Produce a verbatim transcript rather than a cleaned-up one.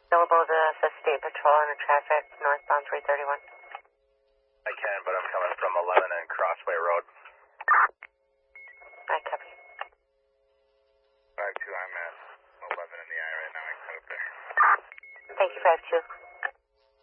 Available to assist State Patrol in traffic northbound three thirty-one. I can, but I'm coming from eleven and Crossway Road. I copy. five two, I'm at eleven in the eye right now. I cut up there. Thank you, five two.